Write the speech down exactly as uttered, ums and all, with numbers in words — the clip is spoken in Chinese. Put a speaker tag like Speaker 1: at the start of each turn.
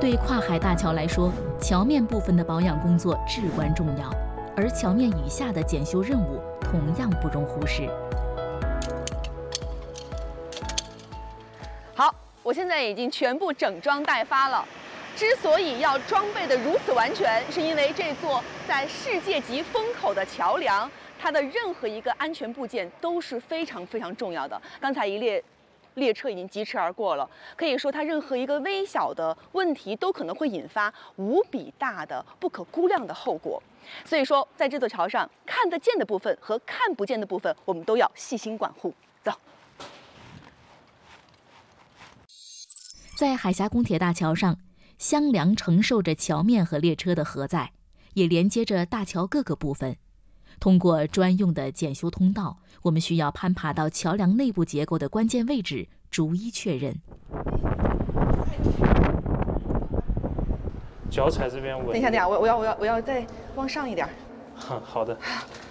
Speaker 1: 对跨海大桥来说，桥面部分的保养工作至关重要，而桥面以下的检修任务同样不容忽视。
Speaker 2: 好，我现在已经全部整装待发了。之所以要装备的如此完全，是因为这座在世界级风口的桥梁，它的任何一个安全部件都是非常非常重要的。刚才一列列车已经疾驰而过了，可以说它任何一个微小的问题都可能会引发无比大的、不可估量的后果。所以说，在这座桥上，看得见的部分和看不见的部分，我们都要细心管护。走。
Speaker 1: 在海峡公铁大桥上，箱梁承受着桥面和列车的荷载，也连接着大桥各个部分。通过专用的检修通道，我们需要攀爬到桥梁内部结构的关键位置，逐一确认。
Speaker 3: 脚踩这边稳。
Speaker 2: 等一下，等一下，我我要我要我要再往上一点。
Speaker 3: 好的。